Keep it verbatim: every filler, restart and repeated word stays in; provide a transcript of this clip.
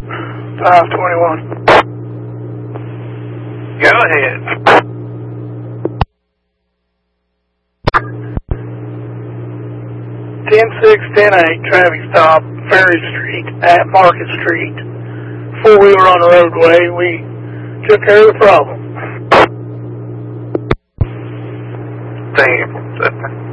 five twenty-one. Go ahead. ten six ten eight traffic stop, Ferry Street at Market Street. Four-wheeler on the roadway. We took care of the problem. Damn.